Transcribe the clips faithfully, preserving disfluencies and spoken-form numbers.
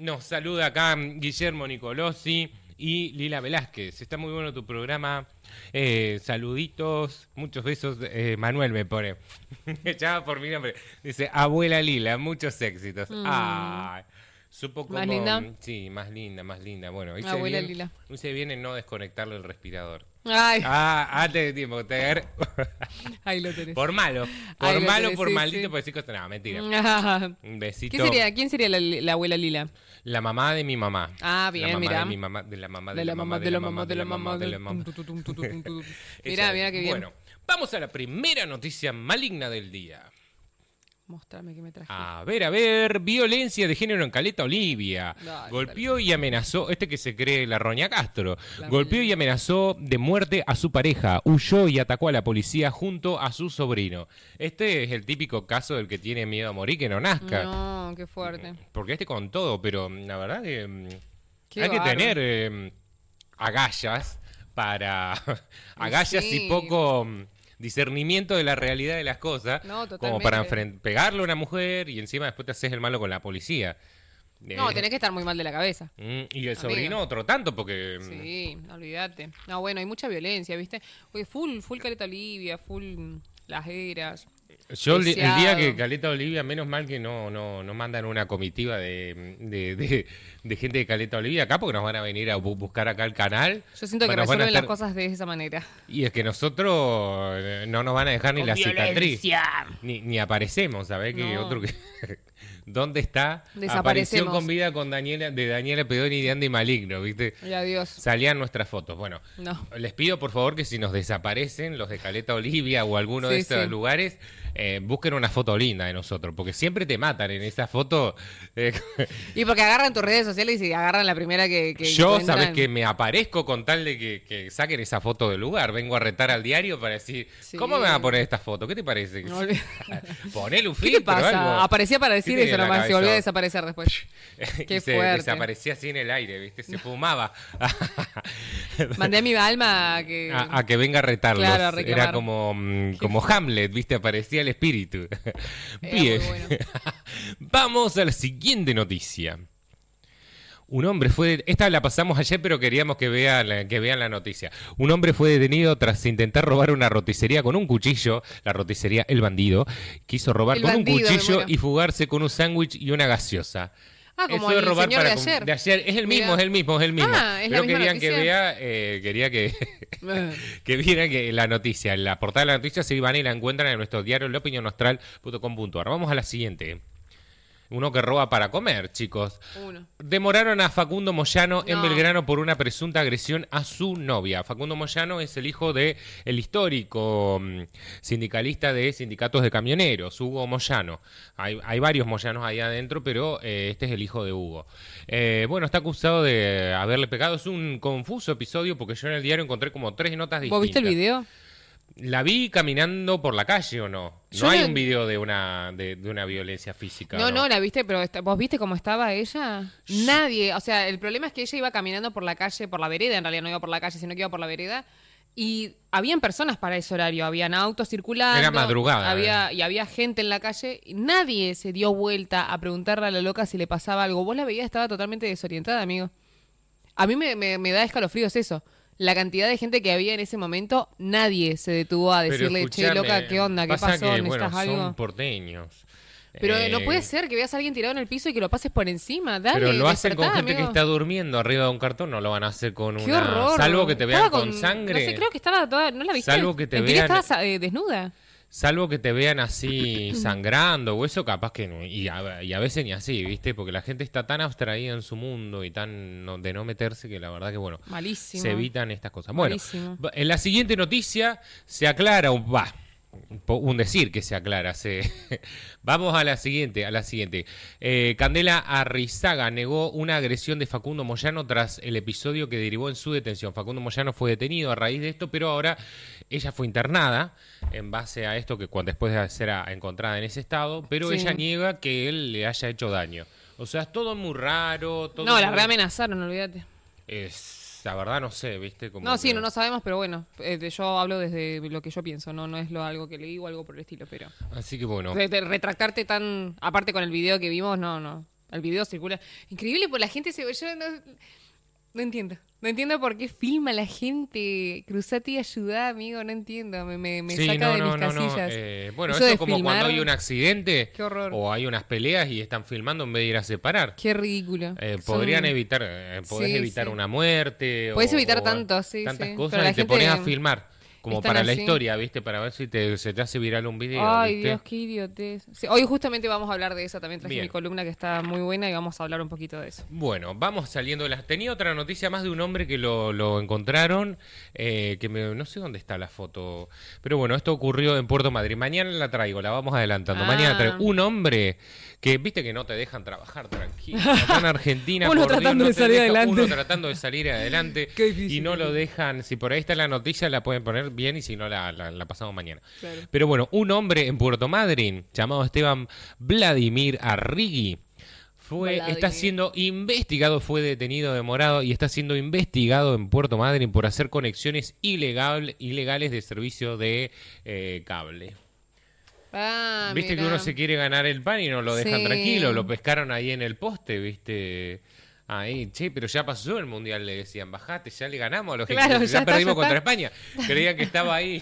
nos saluda acá Guillermo Nicolosi y Lila Velázquez. Está muy bueno tu programa. Eh, saluditos, muchos besos. Eh, Manuel me pone. Me llama por mi nombre. Dice, abuela Lila, muchos éxitos. Mm. Ay, supo como... ¿Más linda? Sí, más linda, más linda. Bueno, hice abuela bien, Lila. hice bien en no desconectarle el respirador. Ay. Ah, antes de tiempo. Te agar... Ahí lo tenés. Por malo. Por Ahí malo, tenés, por sí, maldito, sí. por decir cosas. No, mentira. Un besito. ¿Quién sería, ¿quién sería la, la abuela Lila? La mamá de mi mamá. Ah, bien, la mamá mira. De mi mamá, de la mamá, de, de la mamá, de la mamá, de la mamá, de la mamá. Mira, mira qué bien. Bueno, vamos a la primera noticia maligna del día. Mostrame que me traje. A ver, a ver, violencia de género en Caleta Olivia. Dale, golpeó dale. y amenazó, este que se cree la Roña Castro, La golpeó mía. y amenazó de muerte a su pareja, huyó y atacó a la policía junto a su sobrino. Este es el típico caso del que tiene miedo a morir que no nazca. No, qué fuerte. Porque este con todo, pero la verdad que mm, Qué hay que bárbaro. tener eh, agallas para agallas Sí. y poco mm, discernimiento de la realidad de las cosas, No, como para totalmente. enfren- pegarle a una mujer y encima después te haces el malo con la policía. No, Eh, tenés que estar muy mal de la cabeza. mm, y el Amigo. sobrino otro tanto, porque mm, Sí, olvídate. No, bueno, hay mucha violencia, ¿viste? Oye, full, full Caleta Olivia, full mm, Las Heras. yo el, di- el día Deseado. que Caleta Olivia, menos mal que no no no mandan una comitiva de, de, de- de gente de Caleta Olivia acá, porque nos van a venir a bu- buscar acá al canal. Yo siento que Nos van a resuelven las estar- cosas de esa manera. Y es que nosotros eh, no nos van a dejar ni Con la cicatriz. violencia. Ni, ni aparecemos, ¿sabés? Que No. otro que... ¿Dónde está? Desaparecemos. Aparición con vida con Daniela, de Daniela Pedoni y de Andy Maligno, ¿viste? Y adiós. Salían nuestras fotos. Bueno, No. les pido por favor que si nos desaparecen los de Caleta Olivia o alguno de Sí, estos sí. lugares, eh, busquen una foto linda de nosotros, porque siempre te matan en esa foto. eh, Y porque agarran tus redes sociales y agarran la primera que, que Yo, encuentran. sabes que me aparezco con tal de que, que saquen esa foto del lugar. Vengo a retar al diario para decir, Sí. ¿cómo me van a poner esta foto? ¿Qué te parece? No olvid- Ponele un ¿Qué filtro te pasa? algo. Aparecía para ¿Qué decir tiene eso en la nomás, se volvió a cabeza? desaparecer después. Y Qué se fuerte. desaparecía así en el aire, ¿viste? Se fumaba. Mandé a mi alma a que... A, a que venga a retarlos. Claro, a reclamar. Era como, mm, como Hamlet, ¿viste? Aparecía el espíritu. Era Bien. muy bueno. Vamos a la siguiente noticia. Un hombre fue... Esta la pasamos ayer, pero queríamos que vean, que vean la noticia. Un hombre fue detenido tras intentar robar una roticería con un cuchillo. La roticería El Bandido. Quiso robar El con bandido, un me cuchillo muero. y fugarse con un sándwich y una gaseosa. Ah, como Eso el es robar señor para de com- ayer. de ayer. Es el mismo, Mirá. es el mismo, es el mismo. Ah, ¿es la pero misma querían que noticia? vea, eh, quería que, que vieran que la noticia, la portada de la noticia se van y la encuentran en nuestro diario laopinionostral punto com punto a r. Vamos a la siguiente. Uno que roba para comer, chicos. Uno. Demoraron a Facundo Moyano en No. Belgrano por una presunta agresión a su novia. Facundo Moyano es el hijo de el histórico mm, sindicalista de sindicatos de camioneros, Hugo Moyano. Hay, hay varios Moyanos ahí adentro, pero eh, este es el hijo de Hugo. Eh, bueno, está acusado de haberle pegado. Es un confuso episodio porque yo en el diario encontré como tres notas distintas. ¿Vos viste el video? ¿La vi caminando por la calle o no? Yo No hay la- un video de una, de, de una violencia física. No, no, la viste, pero está- ¿vos viste cómo estaba ella? Nadie, o sea, el problema es que ella iba caminando por la calle, por la vereda, en realidad no iba por la calle, sino que iba por la vereda, y habían personas para ese horario, habían autos circulando. Era madrugada, Había, y había gente en la calle, y nadie se dio vuelta a preguntarle a la loca si le pasaba algo. Vos la veías, estaba totalmente desorientada, amigo. A mí me, me, me da escalofríos eso. La cantidad de gente que había en ese momento, nadie se detuvo a Pero decirle, che, escuchame, loca, ¿qué onda? ¿Qué pasa pasó? que, bueno, ¿Necesitas son algo? porteños. Pero Eh, no puede ser que veas a alguien tirado en el piso y que lo pases por encima. Dale, Pero lo hacen con despertá, gente amigo. que está durmiendo arriba de un cartón, no lo van a hacer con ¡Qué una... horror! Salvo que te vean Estaba con, sangre. No sé, creo que estaba toda... ¿No la viste? Salvo que te En teoría vean- estaba eh, desnuda. Salvo que te vean así sangrando o eso, capaz que no. Y a, y a veces ni así, ¿viste? Porque la gente está tan abstraída en su mundo y tan no- de no meterse que la verdad que, bueno, Malísimo. se evitan estas cosas. Bueno, Malísimo. en la siguiente noticia se aclara un... Va, un decir que se aclara. Se... Vamos a la siguiente, a la siguiente. Eh, Candela Arrizaga negó una agresión de Facundo Moyano tras el episodio que derivó en su detención. Facundo Moyano fue detenido a raíz de esto, pero ahora ella fue internada en base a esto que cuando después de ser a- encontrada en ese estado, pero Sí. ella niega que él le haya hecho daño. O sea, es todo muy raro. Todo No, la muy- reamenazaron, olvídate. Es, la verdad no sé, ¿viste? Como No, sí, que- no, no sabemos, pero bueno, eh, de- yo hablo desde lo que yo pienso, no no es lo algo que leí o algo por el estilo, pero... Así que bueno. De- de retractarte tan... Aparte con el video que vimos, no, no. El video circula. Increíble, porque la gente se ve... Yo no, no entiendo. No entiendo por qué filma la gente. Cruzate y ayudá, amigo. No entiendo. Me, me, me sí, saca no, de no, mis no, casillas. No. Eh, bueno, eso eso de es como filmar, cuando hay un accidente qué horror. o hay unas peleas y están filmando en vez de ir a separar. Qué ridículo. Eh, Son- podrían evitar, eh, podés Sí, evitar sí. una muerte. Podés o, evitar o tanto, sí, tantas sí. cosas Pero la y te gente pones a filmar. Como están para la así. historia, ¿viste? Para ver si te, se te hace viral un video. Ay, ¿viste? Dios, qué idiotez. Sí, hoy justamente vamos a hablar de eso. También traje Bien. mi columna que está muy buena y vamos a hablar un poquito de eso. Bueno, vamos saliendo de las... Tenía otra noticia más de un hombre que lo, lo encontraron, eh, que me, no sé dónde está la foto, pero bueno, esto ocurrió en Puerto Madryn. Mañana la traigo, la vamos adelantando. Ah. Mañana traigo un hombre que, viste que no te dejan trabajar tranquilo. Acá en Argentina, Uno por Dios, tratando no de te salir deja- adelante. Uno tratando de salir adelante Qué difícil. y no lo dejan. Si por ahí está la noticia, la pueden poner bien y si no, la, la, la pasamos mañana. Claro. Pero bueno, un hombre en Puerto Madryn llamado Esteban Vladimir Arrigui fue, Vladimir. está siendo investigado, fue detenido, demorado y está siendo investigado en Puerto Madryn por hacer conexiones ilegal, ilegales de servicio de eh, cable. Ah, Viste mirá. que uno se quiere ganar el pan y no lo dejan Sí. tranquilo, lo pescaron ahí en el poste, viste. Ahí, che, pero ya pasó el mundial, le decían, bajate, ya le ganamos a los Claro, ingleses, ya ya, está, perdimos ya contra está. España. Creían que estaba ahí.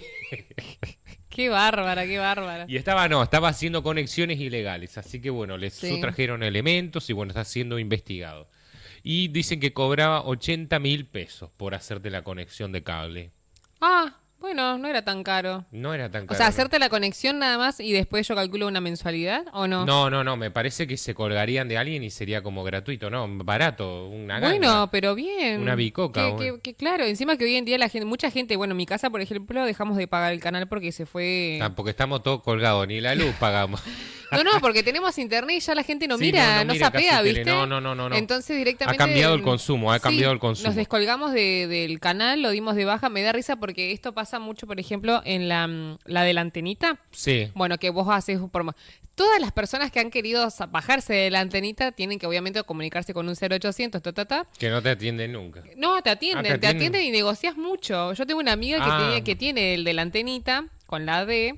Qué bárbara, qué bárbara. Y estaba, no, estaba haciendo conexiones ilegales. Así que bueno, le Sí. sustrajeron elementos y bueno, está siendo investigado. Y dicen que cobraba ochenta mil pesos por hacerte la conexión de cable. Ah, bueno, no era tan caro. No era tan O caro. sea, ¿no? hacerte la conexión nada más y después yo calculo una mensualidad, ¿o no? No, no, no, me parece que se colgarían de alguien y sería como gratuito, ¿no? Barato, una ganga. Bueno, pero bien. Una bicoca, Que, bueno. que- que claro, encima que hoy en día la gente, mucha gente, bueno, en mi casa, por ejemplo, dejamos de pagar el canal porque se fue... Ah, porque estamos todos colgados, ni la luz pagamos. No, no, porque tenemos internet y ya la gente no Sí, mira, no, no, no mira sapea, casi tele. ¿viste? No, no, no, no, no. Entonces directamente... Ha cambiado el consumo, ha Sí, cambiado el consumo. Nos descolgamos de- del canal, lo dimos de baja. Me da risa porque esto pasa mucho, por ejemplo, en la, mm, la de la antenita. Sí. Bueno, que vos haces por... Todas las personas que han querido sa- bajarse de la antenita tienen que obviamente comunicarse con un cero ochocientos, ta, ta, ta. Que no te atienden nunca. No, te atienden, Ah, ¿te te atienden? atienden y negocias mucho. Yo tengo una amiga que, Ah. tiene, que tiene el de la antenita con la D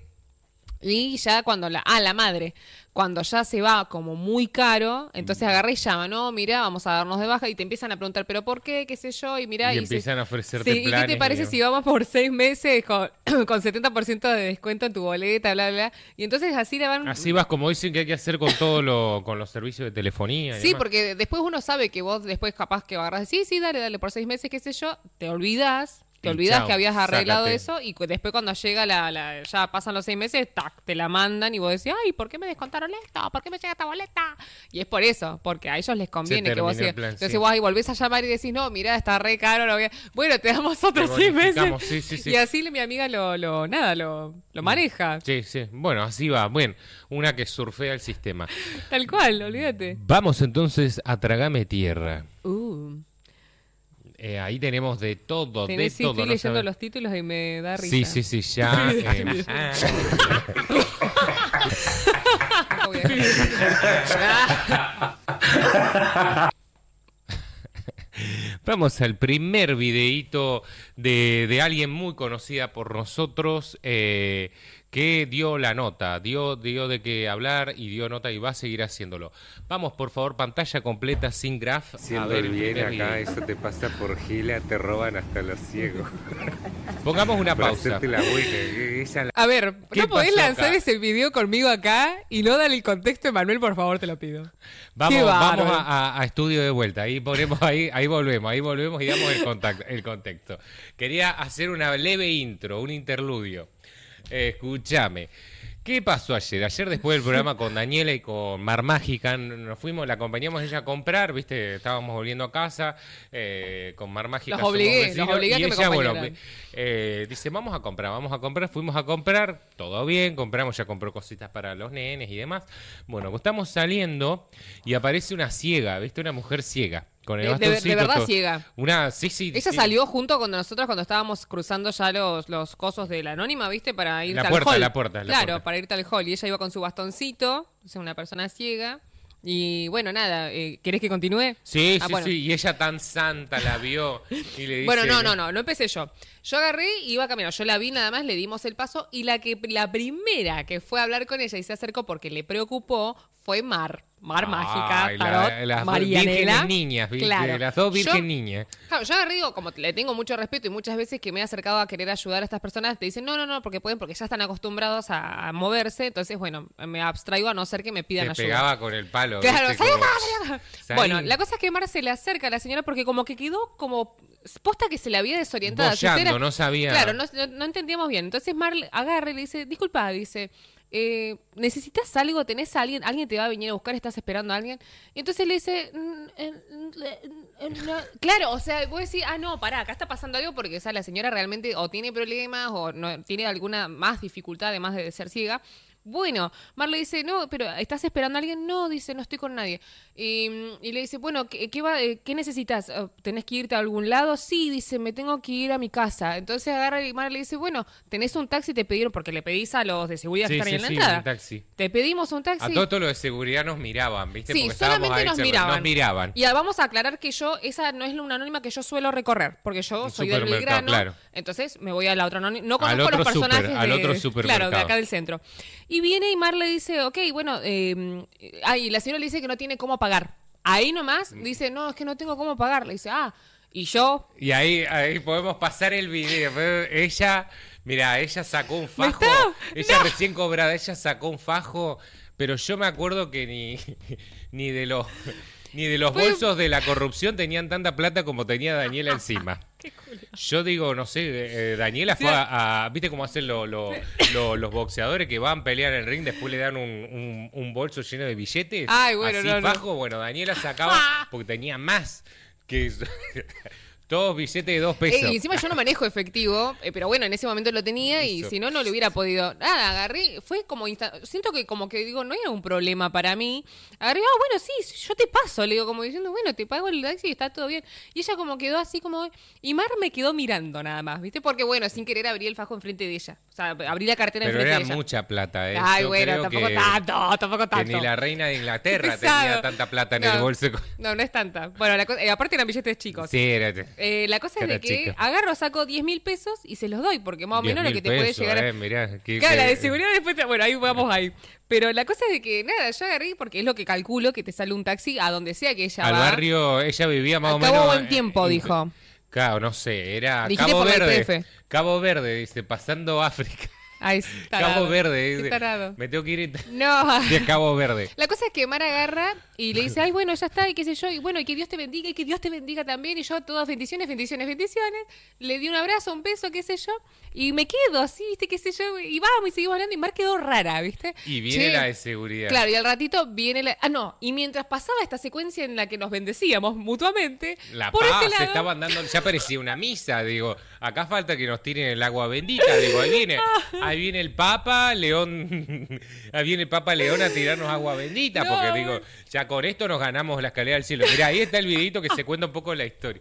y ya cuando la... Ah, la madre. Cuando ya se va como muy caro, entonces agarra y llama, no, mira, vamos a darnos de baja y te empiezan a preguntar, pero ¿por qué? ¿Qué sé yo? Y mira, Y y, se- empiezan a ofrecerte Sí, ¿y qué planes. te parece y- si vamos por seis meses con, con setenta por ciento de descuento en tu boleta, bla, bla, bla? Y entonces así le van... Así vas, como dicen que hay que hacer con todo lo, con los servicios de telefonía. y Sí, demás. porque después uno sabe que vos después capaz que agarras, sí, sí, dale, dale, por seis meses, qué sé yo, te olvidas, te Y olvidas chao, que habías arreglado sácate. eso y cu- después cuando llega la, la- ya pasan los seis meses, tac, te la mandan y vos decís, ay, ¿por qué me descontaron esto? ¿Por qué me llega esta boleta? Y es por eso, porque a ellos les conviene que vos terminó el sigas. plan, Entonces sí. vos ahí volvés a llamar y decís, no, mirá, está re caro, lo voy a... Bueno, te damos otros Te seis meses. bonificamos, sí, sí, sí. Y así mi amiga lo, lo nada, lo, lo maneja. Sí, sí. Bueno, así va. Bueno, una que surfea el sistema. Tal cual, olvídate. Vamos entonces a Tragame Tierra. Uh, Eh, ahí tenemos de todo, de tenés, sí, todo. estoy ¿no leyendo sabes? los títulos y me da risa. Sí, sí, sí, ya. eh, Voy a- Vamos al primer videíto de, de alguien muy conocida por nosotros eh, que dio la nota, dio, dio de qué hablar y dio nota y va a seguir haciéndolo. Vamos, por favor, pantalla completa sin graf. Siendo a ver el bien primer acá, video. eso te pasa por gila, te roban hasta los ciegos. Pongamos una Para pausa. hacerte la buena. Ella la- A ver, ¿Qué ¿no podés pasó lanzar acá? ese video conmigo acá y no dar el contexto, Emanuel? Por favor, te lo pido. Vamos, Qué vamos bárbaro. a, a- a estudio de vuelta. Ahí ponemos, ahí, ahí volvemos, ahí volvemos y damos el, contacto, el contexto. Quería hacer una leve intro, un interludio. Eh, escúchame. ¿Qué pasó ayer? Ayer después del programa con Daniela y con Mar Mágica, nos fuimos, la acompañamos a ella a comprar, ¿viste? Estábamos volviendo a casa eh, con Mar Mágica. Los somos obligué, los vecinos, obligué a y que me ella, bueno, acompañaran. eh, dice, vamos a comprar, vamos a comprar. Fuimos a comprar, todo bien, compramos, ya compró cositas para los nenes y demás. Bueno, estamos saliendo y aparece una ciega, ¿viste? Una mujer ciega. Con el De- de- de bastoncito, verdad todo. ciega. Una, sí, sí. Ella sí. salió junto con nosotros cuando estábamos cruzando ya los, los cosos de la anónima, ¿viste? Para ir La al puerta, hall. la puerta, la Claro, puerta. para irte al hall. Y ella iba con su bastoncito, es una persona ciega. Y bueno, nada, eh, ¿querés que continúe? Sí, Ah, sí, bueno. sí. Y ella tan santa la vio y le dice... Bueno, no, no, no, no empecé yo. Yo agarré y iba caminando. Yo la vi nada más, le dimos el paso y la que la primera que fue a hablar con ella y se acercó porque le preocupó fue Mar. Mar Ay, mágica, la- tarot, las dos Marianela. vírgenes niñas, ¿viste? Claro. Las dos virgen Yo- niñas. Claro, yo agarré, digo, como le tengo mucho respeto y muchas veces que me he acercado a querer ayudar a estas personas, te dicen, no, no, no, porque pueden, porque ya están acostumbrados a, a moverse, entonces, bueno, me abstraigo a no ser que me pidan Te ayuda. pegaba con el palo. Claro, ¿viste? salí Como, acá, salí acá. salí. Bueno, la cosa es que Mar se le acerca a la señora porque como que quedó como posta que se le había desorientada. Si Boyando, usted era- no sabía. Claro, no, no- no entendíamos bien. Entonces Mar agarra y le dice, disculpa, dice, eh, ¿necesitas algo? ¿Tenés a alguien? ¿Alguien te va a venir a buscar? ¿Estás esperando a alguien? Y entonces le dice, "Mm, eh, eh, no". Claro, o sea, vos decís, ah, no, pará, acá está pasando algo porque o sea, la señora realmente o tiene problemas o no tiene alguna más dificultad además de ser ciega. Bueno, Mar le dice, no, pero ¿estás esperando a alguien? No, dice, no estoy con nadie. Y, y le dice, bueno, ¿qué, qué, va, eh, ¿qué necesitas? Eh, ¿Tenés que irte a algún lado? Sí, dice, me tengo que ir a mi casa. Entonces agarra y Mar le dice, bueno, ¿tenés un taxi? Te pidieron, porque le pedís a los de seguridad que Sí, están ahí sí, en la sí, entrada. un taxi. Te pedimos un taxi. A todo esto lo de seguridad nos miraban, ¿viste? Sí, Porque estábamos solamente ahí, nos se- miraban. Nos miraban. Y ahora vamos a aclarar que yo, esa no es una anónima que yo suelo recorrer, porque yo Un soy del supermercado, Belgrano, claro. entonces me voy a la otra anónima. No Al conozco otro los personajes super- al de, otro supermercado. claro, de acá del centro. Y viene y Mar le dice, ok, bueno, eh, ah, y la señora le dice que no tiene cómo pagar. Ahí nomás dice, no, es que no tengo cómo pagar. Le dice, ah, y yo... Y ahí, ahí podemos pasar el video. pero Ella, mira, ella sacó un ¿Me fajo. está? Ella ¡No! recién cobrada, ella sacó un fajo. Pero yo me acuerdo que ni, ni de los ni de los Fue- bolsos de la corrupción tenían tanta plata como tenía Daniela encima. Qué culo. Yo digo, no sé, eh, Daniela Sí. fue a, a- ¿viste cómo hacen lo- lo- lo- los boxeadores que van a pelear en el ring, después le dan un, un- un bolso lleno de billetes? Ay, bueno, así no, no. fajo, bueno, Daniela sacaba porque tenía más que eso. Todos billetes de dos pesos. Eh, y encima yo no manejo efectivo, eh, pero bueno, en ese momento lo tenía y Eso. si no, no lo hubiera podido. Nada, agarré, fue como. insta- Siento que como que digo, no era un problema para mí. Agarré, ah, bueno, sí, yo te paso, le digo, como diciendo, bueno, te pago el taxi y está todo bien. Y ella como quedó así como. Y Mar me quedó mirando nada más, ¿viste? Porque bueno, sin querer abrí el fajo enfrente de ella. O sea, abrí la cartera Pero enfrente era de ella. mucha plata, ¿eh? Ay, Yo bueno, creo tampoco que- tanto, tampoco Que tanto. ni la reina de Inglaterra Pesado. tenía tanta plata en No. el bolso. No, no es tanta. Bueno, la cosa- eh, aparte eran billetes chicos. Sí, era. Eh, la cosa es Cara de que chica. agarro, saco diez mil pesos y se los doy, porque más o diez menos lo mil que te puede pesos, llegar a... eh, mirá, que- Claro, la que- de seguridad después... te- Bueno, ahí vamos ahí. Pero la cosa es de que, nada, yo agarré porque es lo que calculo que te sale un taxi a donde sea que ella Al va. barrio, ella vivía más Al o Cabo menos. Buen Tiempo, eh, dijo. Claro, no sé, era Dijiste Cabo por la Verde. I P F. Cabo Verde, dice, pasando África. Ay, tarado. Cabo Verde, Qué dice. tarado. Me tengo que ir No. de Cabo Verde. La cosa es que Mar agarra y le dice, ay, bueno, ya está, y qué sé yo, y bueno, y que Dios te bendiga, y que Dios te bendiga también, y yo todas bendiciones, bendiciones, bendiciones. Le di un abrazo, un beso, qué sé yo, y me quedo así, viste, qué sé yo, y vamos, y seguimos hablando, y Mar quedó rara, viste. Y viene Che, la de seguridad. Claro, y al ratito viene la... Ah, no, y mientras pasaba esta secuencia en la que nos bendecíamos mutuamente, La por paz, este lado... se estaban dando, ya parecía una misa, digo, acá falta que nos tiren el agua bendita, digo, ahí viene, ahí viene el Papa León, ahí viene el Papa León a tirarnos agua bendita, No, porque bueno. digo, ya con esto nos ganamos la escalera al cielo. Mirá, ahí está el videito que se cuenta un poco la historia.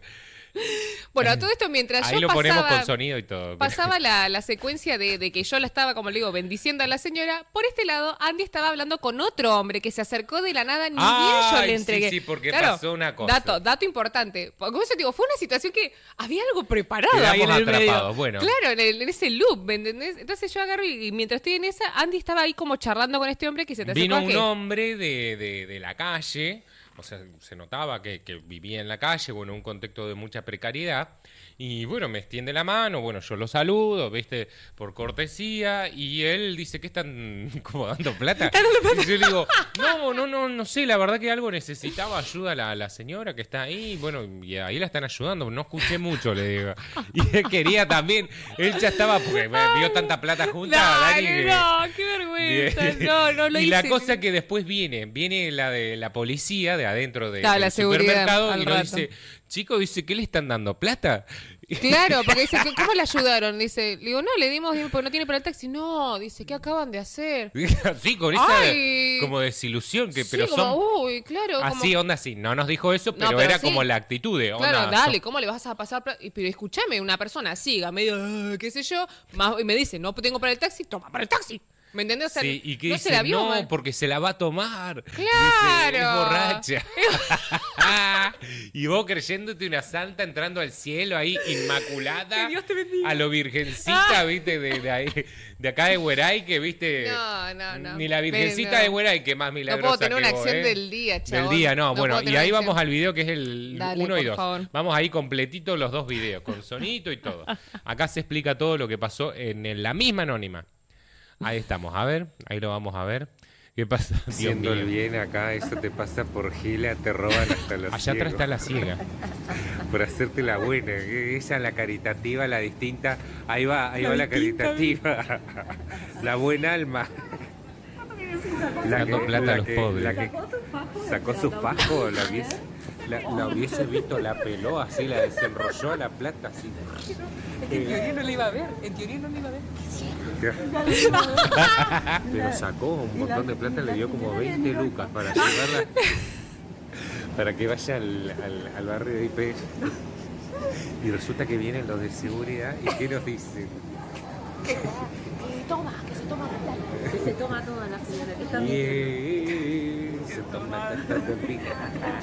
Bueno, todo esto mientras Ahí yo lo ponemos pasaba... con sonido y todo. Pasaba la, la secuencia de, de que yo la estaba, como le digo, bendiciendo a la señora. Por este lado, Andy estaba hablando con otro hombre que se acercó de la nada, ni bien yo Ay, le sí, entregué. sí, porque pasó una cosa. Dato, dato importante. Como eso te digo, fue una situación que había algo preparado Quedamos ahí en el medio. atrapados, bueno. Claro, en, el- en ese loop, ¿me entendés? Entonces yo agarro y, y mientras estoy en esa, Andy estaba ahí como charlando con este hombre que se te acercó Vino a un que- hombre de, de- de la calle, o sea, se notaba que, que vivía en la calle, bueno, un contexto de mucha precariedad, y bueno, me extiende la mano, bueno, yo lo saludo, viste, por cortesía, y él dice que están como dando plata. Y yo le digo, no, no, no, no sé, la verdad que algo necesitaba ayuda la, la señora que está ahí, bueno, y ahí la están ayudando, no escuché mucho, le digo. Y él quería también, él ya estaba, porque me vio tanta plata junta, Dani, Dale, que- no, qué vergüenza. Bien. No, no lo y hice. la cosa que después viene, viene la de la policía de adentro de, Claro, la del seguridad supermercado al y nos rato. dice, chico, dice, ¿qué le están dando? ¿Plata? Claro, porque dice, ¿cómo le ayudaron? Dice, le digo, no, le dimos, porque no tiene para el taxi. No, dice, ¿qué acaban de hacer? Sí, con esa Ay. como desilusión, que Sí, pero como, son uy, claro. como- así, onda así. No nos dijo eso, pero, pero era sí. como la actitud de onda. Claro, dale, son- ¿cómo le vas a pasar? pla- Y- Pero escúchame, una persona siga, medio, "Ah", qué sé yo, más, y me dice, no tengo para el taxi, toma para el taxi. ¿Me entendés? O sea, Sí, y que no dice, se la vio no, mal. porque se la va a tomar. ¡Claro! Dice, es borracha. Y vos creyéndote una santa entrando al cielo ahí, inmaculada. Que Dios te bendiga. A lo virgencita, viste, de, de, ahí, de acá de Hueray, que viste. No, no, no. Ni la virgencita Ven, no. de Hueray, que más No milagrosa puedo tener que una vos, acción ¿eh? del día, chabón. Del día, no. No bueno, puedo y tener ahí una vamos acción. al video que es el Dale, uno y por dos. favor. Vamos ahí completito los dos videos, con sonito y todo. Acá se explica todo lo que pasó en el- la misma anónima. Ahí estamos, a ver, ahí lo vamos a ver. ¿Qué pasa? Dios Haciendo el mío. bien acá, eso te pasa por gila, te roban hasta los Allá atrás ciegos. está la ciega. Por hacerte la buena. Ella, la caritativa, la distinta. Ahí va, ahí va la caritativa. La buena alma. Sacando plata a los que, pobres. la que sacó su fajo, la hubiese, la, la hubiese visto, la peló así, la desenrolló a la plata así. Es que en teoría no le iba a ver. En teoría no le iba a ver. Pero sacó un montón de plata, le dio como veinte lucas para llevarla, para que vaya al, al, al barrio de I P. Y resulta que vienen los de seguridad y ¿qué nos dicen? Que toma, que se toma la plata. Que se toma toda la señora que está bien. Yeah, se toma tanta tempita.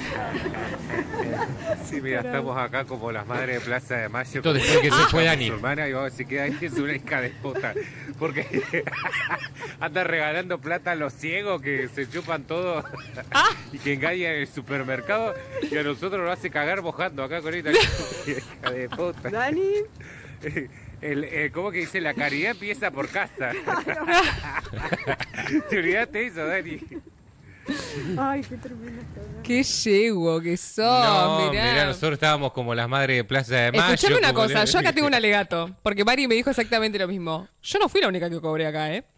Sí, mira, estamos acá como las madres de Plaza de Mayo. Esto después que se fue Dani. Su hermana y vamos a decir que Dani es una hija de puta. Porque anda regalando plata a los ciegos que se chupan todo y que engañan en el supermercado y a nosotros nos hace cagar mojando acá con esta hija de puta. Dani. El, el- ¿Cómo que dice? La caridad empieza por casa. ¿Te olvidaste de eso, Dani? Ay, qué tremendo. Qué yegua que sos, No, mirá. mirá, nosotros estábamos como las madres de Plaza de Mayo. Escuchame una como cosa, le- yo acá tengo un alegato, porque Mari me dijo exactamente lo mismo. Yo no fui la única que cobré acá, ¿eh?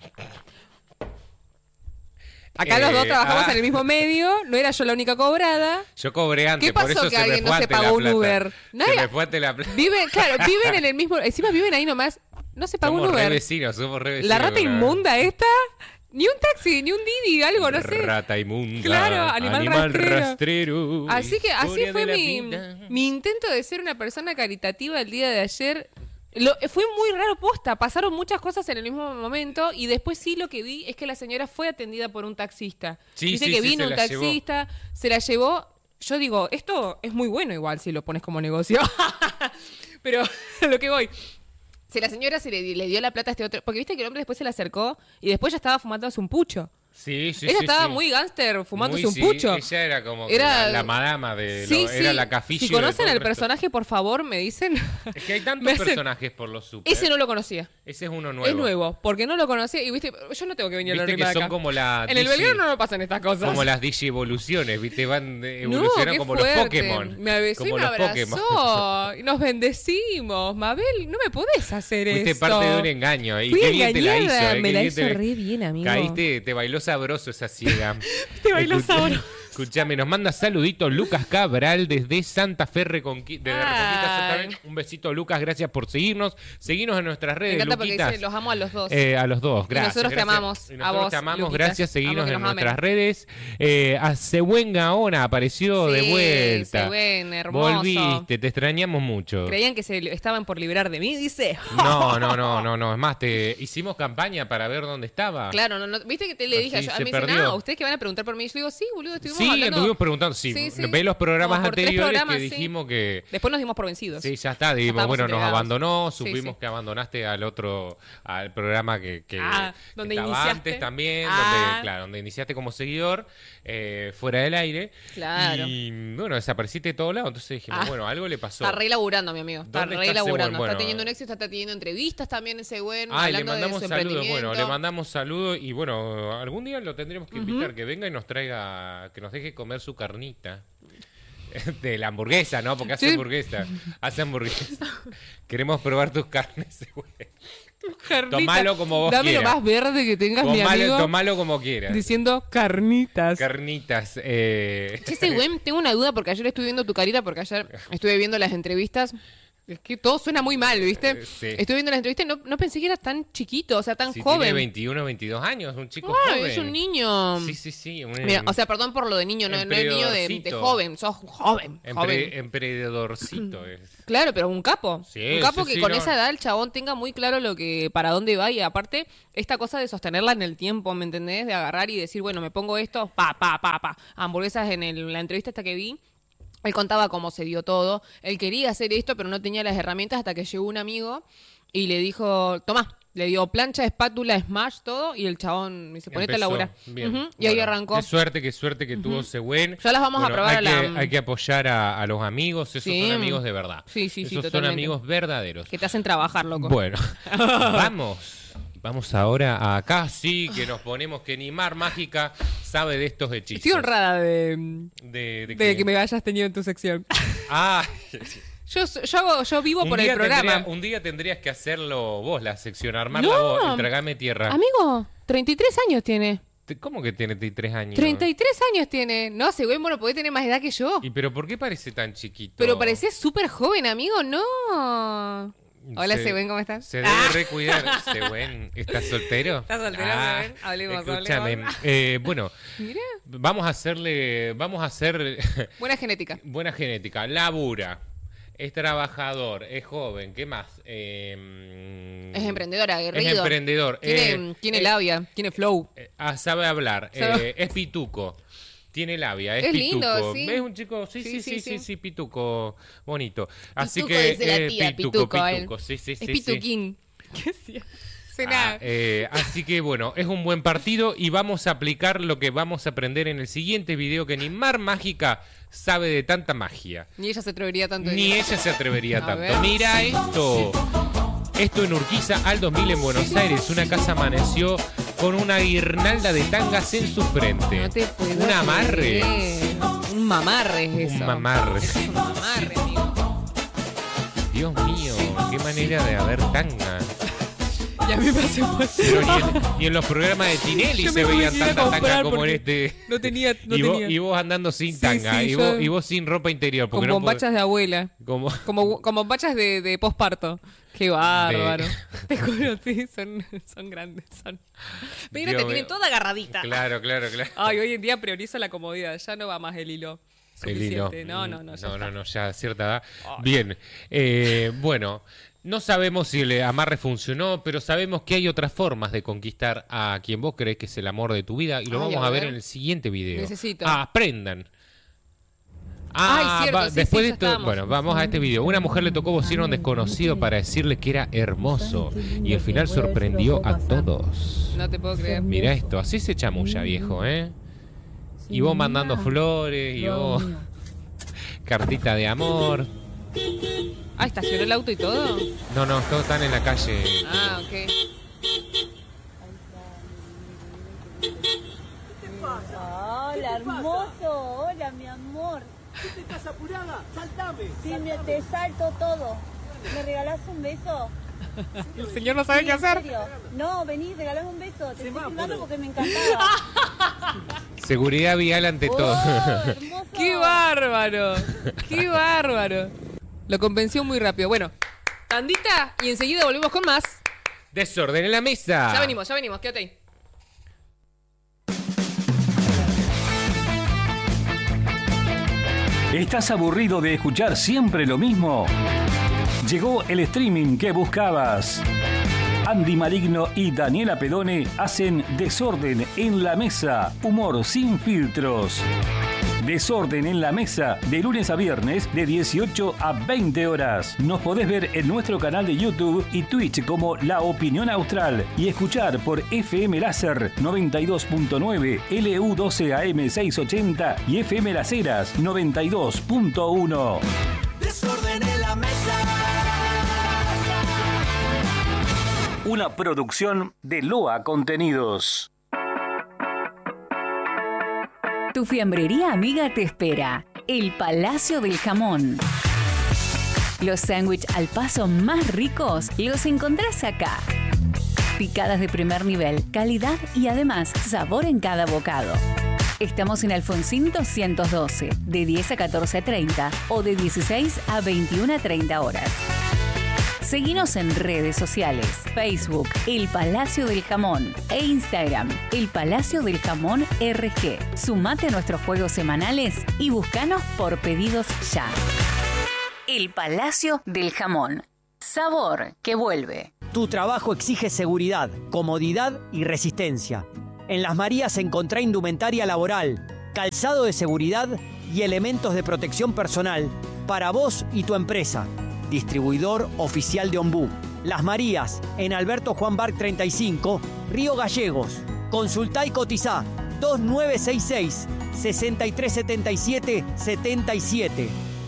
Acá los dos Eh, trabajamos ah. en el mismo medio, no era yo la única cobrada. Yo cobré antes, ¿Qué pasó por eso que se alguien me no fue se antes la pagó un plata. Uber? Se Nadie- me fue antes la plata. Viven, claro, viven en el mismo, encima viven ahí nomás, no se pagó Somos un re Uber. vecinos, somos re vecinos. La rata con inmunda esta, ni un taxi, ni un Didi, algo, no sé. Rata inmunda. Claro, animal rastrero. rastrero. Así que así historia fue de la mi, vida. mi intento de ser una persona caritativa el día de ayer. Lo, fue muy raro posta, pasaron muchas cosas en el mismo momento y después sí lo que vi es que la señora fue atendida por un taxista. Sí, Dice sí, que sí, vino se un la llevó. taxista, se la llevó. Yo digo, esto es muy bueno igual si lo pones como negocio. Pero a lo que voy. Si la señora se le, le dio la plata a este otro, porque viste que el hombre después se le acercó y después ya estaba fumándose un pucho. Sí, sí, Ella sí, estaba sí. muy gángster fumándose Muy, un sí, pucho. Ella era como que Era- la, la madama de... Sí, lo- sí. Era la cafilla. Si de conocen todo al el resto. personaje, por favor, me dicen. Es que hay tantos Me hacen- personajes por los super. Ese no lo conocía. Ese es uno nuevo. Es nuevo, porque no lo conocía. Y viste, yo no tengo que venir a la Viste que rima de son acá. como la En el digi- Belgrano no pasan estas cosas. Como las digievoluciones, ¿viste? Van no, evolucionando qué como fuerte. los Pokémon. Me abrazó como y me los Pokémon. abrazó. Y nos bendecimos. Mabel, no me podés hacer Fuiste eso. parte de un engaño. Y Fui qué bien te la hizo. engañada, eh, me qué la bien hizo te- re bien, amigo. Caíste, te bailó sabroso esa ciega. Te bailó Escucha- sabroso. Escuchame, nos manda saluditos Lucas Cabral desde Santa Fe Reconqui- desde Reconquista Santa Ay. Fe. Un besito, Lucas, gracias por seguirnos. Seguinos en nuestras Me redes, encanta porque Luquitas. dice, los amo a los dos. Eh, a los dos, gracias. nosotros te gracias. amamos, Y a nosotros vos, te amamos, Luquitas. gracias. Seguinos Amo que en nos amen. nuestras redes. Eh, a Sehuen Gaona apareció de Sí, vuelta. Sehuen, hermoso. Volviste, te extrañamos mucho. Creían que se estaban por librar de mí, dice. No, no, no, no, no. Es más, te hicimos campaña para ver dónde estaba. Claro, no, no, viste que te le dije, Así a se me dicen, perdió. ah, ustedes que van a preguntar por mí. Yo digo, sí, boludo, estuvimos Sí, le hablando. estuvimos preguntando. Sí, Sí, sí. ve los programas Como por tres anteriores programas, que sí. dijimos que. Después nos dimos por vencidos. Sí, ya está. Dijimos, estábamos bueno, nos entregados. abandonó. Sí, Supimos sí. que abandonaste al otro, al programa que, que Ah, donde estaba iniciaste. antes también. Ah. Donde, claro, donde iniciaste como seguidor, eh, fuera del aire. Claro. Y bueno, desapareciste de todos lados. Entonces dijimos, Ah. bueno, algo le pasó. Está re laburando, mi amigo. Está ¿Dónde re está laburando. Sehuen? Bueno. Está teniendo un éxito, está teniendo entrevistas también ese buen. Ay, le hablando de mandamos su saludos. Bueno, emprendimiento. le mandamos saludos y bueno, algún día lo tendremos que invitar, que venga y nos traiga, que nos deje comer su carnita. De la hamburguesa, ¿no? Porque hace Sí. hamburguesa. Hace hamburguesa. Queremos probar tus carnes, güey. Carnita. Tomalo como vos Dame quieras. lo más verde que tengas, mi Tomalo, amigo. tomalo como quieras. Diciendo carnitas. Carnitas. Eh... Che, ese güey, tengo una duda porque ayer estuve viendo tu carita, porque ayer estuve viendo las entrevistas Es que todo suena muy mal, ¿viste? Eh, sí. Estuve viendo la entrevista y no, no pensé que era tan chiquito, o sea, tan Sí, joven. tiene veintiuno, veintidós años, un chico Ah, joven. es un niño. Sí, sí, sí. Un, Mira, o sea, perdón por lo de niño, no, no es niño de, de emprendedorcito. joven, sos joven, empre- joven. emprendedorcito es. Claro, pero un capo. Sí, un capo sí, que sí, con no. esa edad el chabón tenga muy claro lo que para dónde va y aparte esta cosa de sostenerla en el tiempo, ¿me entendés? De agarrar y decir, bueno, me pongo esto, pa, pa, pa, pa. Hamburguesas en el- la entrevista esta que vi. Él contaba cómo se dio todo. Él quería hacer esto, pero no tenía las herramientas hasta que llegó un amigo y le dijo, tomá, le dio plancha, espátula, smash, todo, y el chabón me dice, ponete a Empezó. laburar. Bien. Ujú, y ahí Bueno, arrancó. Qué suerte, qué suerte que tuvo Següen. Ya las vamos a probar hay a la- Que, hay que apoyar a, a los amigos, esos Sí. son amigos de verdad. Sí, sí, sí, Esos son totalmente. amigos verdaderos. Que te hacen trabajar, loco. Bueno, vamos. Vamos ahora a acá, sí, que nos ponemos que ni Mar Mágica sabe de estos hechizos. Estoy honrada de, De, de de que, que me hayas tenido en tu sección. Ah, Yo, yo, hago- yo vivo un por el día programa. tendría- un día tendrías que hacerlo vos, la sección, armarla No. vos, entregame tierra. Amigo, treinta y tres años tiene. Te- ¿Cómo que tiene treinta y tres años? treinta y tres años tiene. No, ese güey, bueno, puede tener más edad que yo. ¿Y pero por qué parece tan chiquito? Pero parecés súper joven, amigo. No. Hola, Se- Següen, ¿cómo estás? Se debe recuidar. Següen, ¿estás soltero? ¿Estás soltero, Ah, Següen? Hablemos, escúchame. hablemos. Eh, bueno, Mira. vamos a hacerle, vamos a hacer Buena genética. buena genética. Labura, es trabajador, es joven, ¿qué más? Eh, Es emprendedora, Es aguerrido. emprendedor. Tiene, eh, tiene eh, labia, tiene flow. eh, ah, sabe hablar, Sabe- eh, es pituco. Tiene labia, es, Es pituco. lindo, sí. Es un chico, sí, sí, Sí, sí, sí, sí, sí. sí, pituco, bonito. Así Pituco, que dice la eh, tía, pituco, pituco, él. pituco, sí, sí, Es sí, sí. pituquín. ¿Qué hacía? Ah, eh, así que bueno, es un buen partido y vamos a aplicar lo que vamos a aprender en el siguiente video que ni Mar Mágica sabe de tanta magia. Ni ella se atrevería tanto. de Ni decir. ella se atrevería A tanto. ver. Mira esto. Esto en Urquiza al dos mil en Buenos Aires. Una casa amaneció con una guirnalda de tangas en su frente. No te puedo Un amarre. creer. Un mamarre es eso. Un mamarre. Es un mamarre, amigo. Dios mío, qué manera de haber tanga. Y a mí me hace mal. Pero ni en, ni en los programas de Tinelli Yo se me tuve veían que ir a tanta tanga comprar como en porque este. No tenía, no y, vos, tenía. y vos andando sin Sí, tanga. sí, y, yo- vos, y vos sin ropa interior. Porque Con no bombachas podés- de abuela. como, Como, como bombachas de, de posparto. Qué bárbaro. Te juro, sí, son, son grandes. Son. Mira, Dios te tiene mío. toda agarradita. Claro, claro, claro. Ay, hoy en día priorizo la comodidad. Ya no va más el hilo. El hilo. Suficiente. No, no, no. Ya No, está. no, no, ya a cierta edad. Bien. Eh, bueno, no sabemos si el amarre funcionó, pero sabemos que hay otras formas de conquistar a quien vos crees que es el amor de tu vida y lo Ay, vamos a a ver ver. en el siguiente video. Necesito. Aprendan. Ay, Ah, cierto, va- sí, después sí, de ya esto, estábamos. bueno, vamos a este video. Una mujer le tocó bocina a un desconocido para decirle que era hermoso y al final sorprendió a todos. No te puedo creer. Mira esto, así se chamulla, viejo, ¿eh? Y vos mandando flores, y vos cartita de amor. Ah, ¿estacionó el auto y todo? No, no, todos están en la calle. Ah, ok. Hola, hermoso. Hola, mi amor. ¿Qué estás apurada? ¡Saltame! Sí, me, te salto todo. ¿Me regalás un beso? El señor no sabe Sí, qué en hacer. serio. No, vení, regalame un beso. Te estoy Semáforo. filmando porque me encantaba. Seguridad vial ante Oh, todo. hermoso. ¡Qué bárbaro! ¡Qué bárbaro! Lo convenció muy rápido. Bueno, tandita y enseguida volvemos con más. Desorden en la mesa. Ya venimos, ya venimos, quédate ahí. ¿Estás aburrido de escuchar siempre lo mismo? Llegó el streaming que buscabas. Andy Maligno y Daniela Pedone hacen Desorden en la Mesa, humor sin filtros. Desorden en la Mesa, de lunes a viernes, de dieciocho a veinte horas. Nos podés ver en nuestro canal de YouTube y Twitch como La Opinión Austral y escuchar por F M Láser noventa y dos punto nueve, L U doce A M seiscientos ochenta y F M Las Heras noventa y dos punto uno. Desorden en la mesa. Una producción de Loa Contenidos. Tu fiambrería amiga te espera. El Palacio del Jamón. Los sándwiches al paso más ricos los encontrás acá. Picadas de primer nivel, calidad y además sabor en cada bocado. Estamos en Alfonsín doscientos doce, de diez a catorce treinta o de dieciséis a veintiuna treinta horas. Seguinos en redes sociales, Facebook, El Palacio del Jamón e Instagram, El Palacio del Jamón R G. Sumate a nuestros juegos semanales y búscanos por pedidos ya. El Palacio del Jamón. Sabor que vuelve. Tu trabajo exige seguridad, comodidad y resistencia. En Las Marías encontrá indumentaria laboral, calzado de seguridad y elementos de protección personal para vos y tu empresa. Distribuidor oficial de Ombú. Las Marías, en Alberto Juan Barc treinta y cinco, Río Gallegos. Consultá y cotizá dos nueve seis seis, seis tres siete siete, siete siete.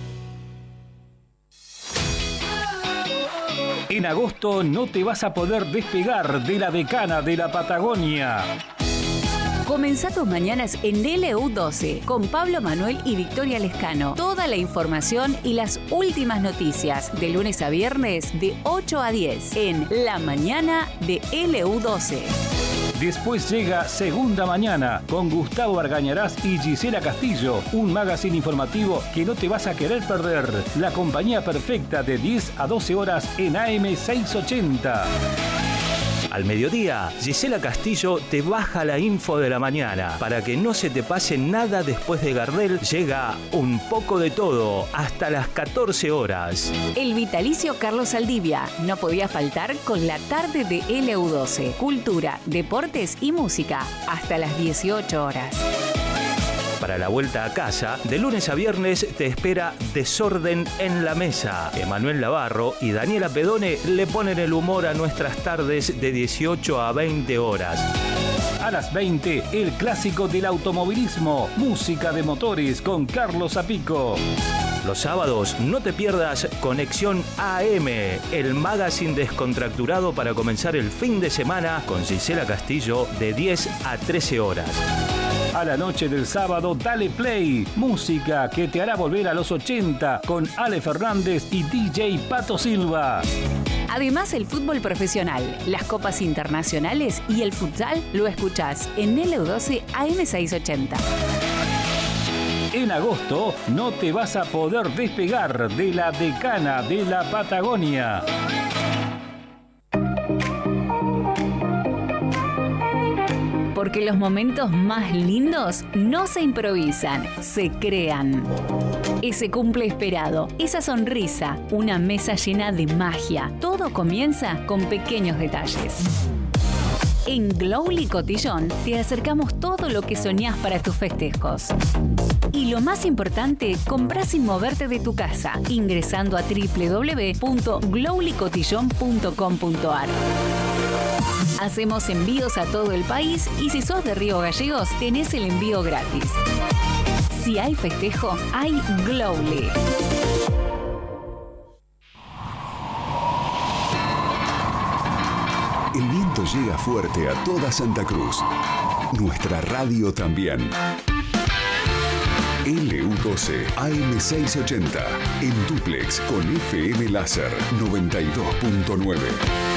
En agosto no te vas a poder despegar de la decana de la Patagonia. Comenzá tus mañanas en L U doce con Pablo Manuel y Victoria Lescano. Toda la información y las últimas noticias de lunes a viernes de ocho a diez en La Mañana de L U doce. Después llega Segunda Mañana con Gustavo Argañarás y Gisela Castillo, un magazine informativo que no te vas a querer perder. La compañía perfecta de diez a doce horas en A M seiscientos ochenta. Al mediodía, Gisela Castillo te baja la info de la mañana. Para que no se te pase nada después de Gardel, llega Un Poco de Todo hasta las catorce horas. El vitalicio Carlos Saldivia no podía faltar con la tarde de L U doce. Cultura, deportes y música hasta las dieciocho horas. Para la vuelta a casa, de lunes a viernes te espera Desorden en la Mesa. Emanuel Navarro y Daniela Pedone le ponen el humor a nuestras tardes de dieciocho a veinte horas. A las veinte, el clásico del automovilismo, música de motores con Carlos Apico. Los sábados no te pierdas Conexión A M, el magazine descontracturado para comenzar el fin de semana con Gisela Castillo de diez a trece horas. A la noche del sábado, dale play. Música que te hará volver a los ochenta con Ale Fernández y D J Pato Silva. Además, el fútbol profesional, las copas internacionales y el futsal lo escuchás en L U doce A M seiscientos ochenta. En agosto no te vas a poder despegar de la decana de la Patagonia. Porque los momentos más lindos no se improvisan, se crean. Ese cumple esperado, esa sonrisa, una mesa llena de magia. Todo comienza con pequeños detalles. En Glowly Cotillón te acercamos todo lo que soñás para tus festejos. Y lo más importante, comprás sin moverte de tu casa, ingresando a doble u doble u doble u punto glowly cotillón punto com punto a r. Hacemos envíos a todo el país y si sos de Río Gallegos, tenés el envío gratis. Si hay festejo, hay Glowly. El viento llega fuerte a toda Santa Cruz. Nuestra radio también. L U doce A M seiscientos ochenta en duplex con F M Láser noventa y dos punto nueve.